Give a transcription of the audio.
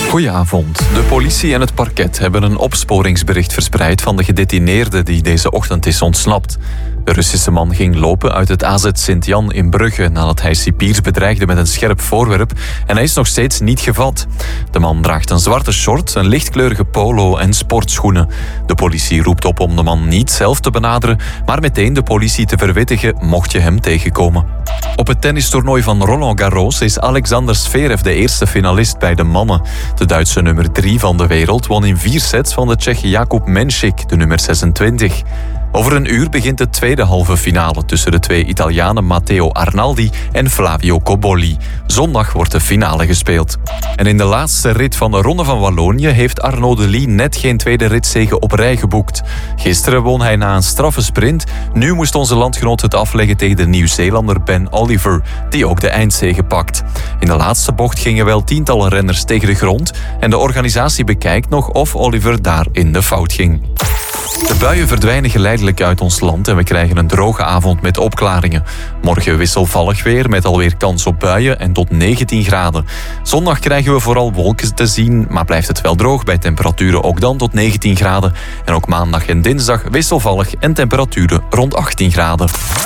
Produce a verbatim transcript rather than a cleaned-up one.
Goedenavond. De politie en het parket hebben een opsporingsbericht verspreid van de gedetineerde die deze ochtend is ontsnapt. De Russische man ging lopen uit het A Z Sint-Jan in Brugge nadat hij cipiers bedreigde met een scherp voorwerp en hij is nog steeds niet gevat. De man draagt een zwarte short, een lichtkleurige polo en sportschoenen. De politie roept op om de man niet zelf te benaderen, maar meteen de politie te verwittigen mocht je hem tegenkomen. Op het tennistoernooi van Roland Garros is Alexander Zverev de eerste finalist bij de mannen. De Duitse nummer drie van de wereld won in vier sets van de Tsjech Jakub Menšik, de nummer zesentwintig. Over een uur begint de tweede halve finale tussen de twee Italianen Matteo Arnaldi en Flavio Cobolli. Zondag wordt de finale gespeeld. En in de laatste rit van de Ronde van Wallonië heeft Arnaud Delis net geen tweede ritzege op rij geboekt. Gisteren won hij na een straffe sprint. Nu moest onze landgenoot het afleggen tegen de Nieuw-Zeelander Ben Oliver, die ook de eindzege pakt. In de laatste bocht gingen wel tientallen renners tegen de grond en de organisatie bekijkt nog of Oliver daar in de fout ging. De buien verdwijnen geleidelijk uit ons land en we krijgen een droge avond met opklaringen. Morgen wisselvallig weer met alweer kans op buien en tot negentien graden. Zondag krijgen we vooral wolken te zien, maar blijft het wel droog bij temperaturen ook dan tot negentien graden. En ook maandag en dinsdag wisselvallig en temperaturen rond achttien graden.